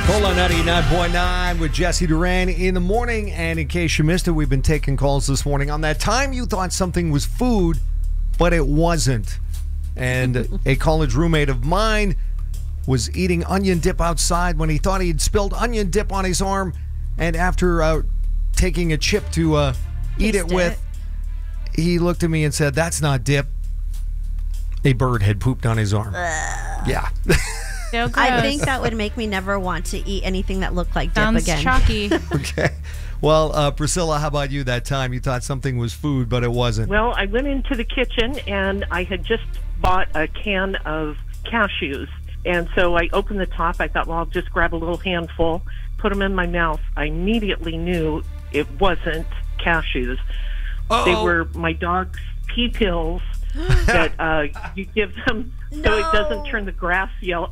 Cola 99.9 with Jesse Duran in the morning. And in case you missed it, we've been taking calls this morning on that time you thought something was food, but it wasn't. And a college roommate of mine was eating onion dip outside when he thought he had spilled onion dip on his arm. And after taking a chip to eat it with, he looked at me and said, "That's not dip." A bird had pooped on his arm. Yeah. So I think that would make me never want to eat anything that looked like dip again. Sounds chalky. Okay. Well, Priscilla, how about you that time? You thought something was food, but it wasn't. Well, I went into the kitchen and I had just bought a can of cashews. And so I opened the top. I thought, well, I'll just grab a little handful, put them in my mouth. I immediately knew it wasn't cashews. Uh-oh. They were my dog's pee pills that you give them so it doesn't turn the grass yellow.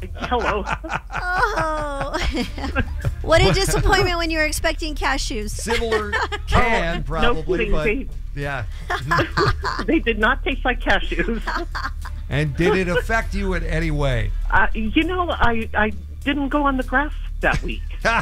Oh. What a disappointment when you were expecting cashews. Similar can, probably, no but kidding, yeah. they did not taste like cashews. And did it affect you in any way? I didn't go on the grass that week.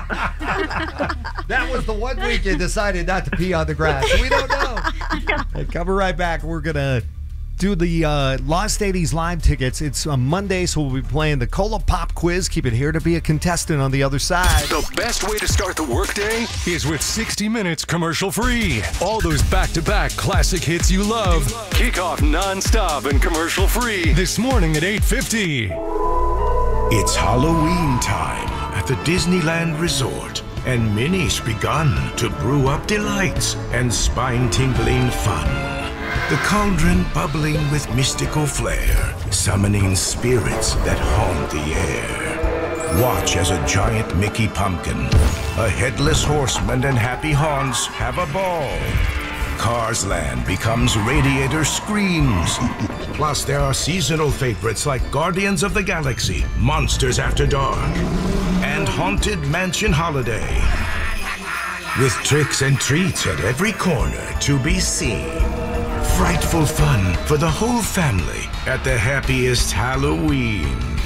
That was the 1 week you decided not to pee on the grass. We don't know. Hey, coming right back, we're going to do the Lost 80s live tickets. It's on Monday, so we'll be playing the Cola Pop Quiz. Keep it here to be a contestant on the other side. The best way to start the workday is with 60 Minutes commercial-free. All those back-to-back classic hits you love. Kick off non-stop and commercial-free this morning at 8:50. It's Halloween time at the Disneyland Resort, and Minnie's begun to brew up delights and spine-tingling fun. The cauldron bubbling with mystical flair, summoning spirits that haunt the air. Watch as a giant Mickey pumpkin, a headless horseman, and happy Hans have a ball. Cars Land becomes Radiator Screams. Plus, there are seasonal favorites like Guardians of the Galaxy, Monsters After Dark, and Haunted Mansion Holiday. With tricks and treats at every corner to be seen. Frightful fun for the whole family at the happiest Halloween.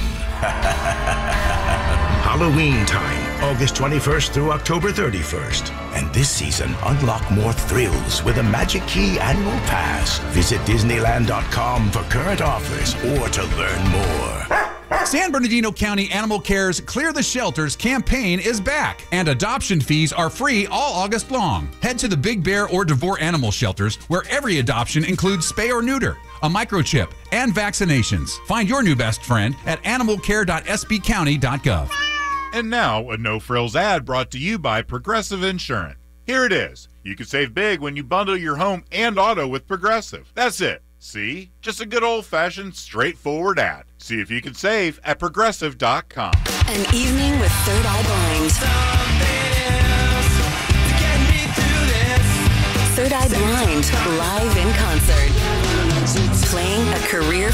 Halloween time, August 21st through October 31st. And this season, unlock more thrills with a Magic Key annual pass. Visit Disneyland.com for current offers or to learn more. San Bernardino County Animal Care's Clear the Shelters campaign is back, and adoption fees are free all August long. Head to the Big Bear or DeVore animal shelters, where every adoption includes spay or neuter, a microchip, and vaccinations. Find your new best friend at animalcare.sbcounty.gov. And now, a no-frills ad brought to you by Progressive Insurance. Here it is. You can save big when you bundle your home and auto with Progressive. That's it. See? Just a good old-fashioned, straightforward ad. See if you can save at Progressive.com. An evening with Third Eye Blind. Third Eye Blind, live in concert. Playing a career